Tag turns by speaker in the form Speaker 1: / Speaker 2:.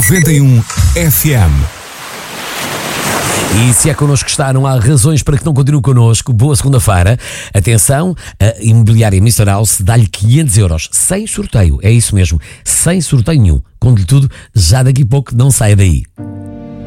Speaker 1: 91 FM.
Speaker 2: E se é connosco que está, não há razões para que não continue connosco. Boa segunda-feira. Atenção, a Imobiliária Mr. House dá-lhe 500 euros, sem sorteio. É isso mesmo, sem sorteio nenhum. Conto-lhe tudo, já daqui a pouco, não saia daí.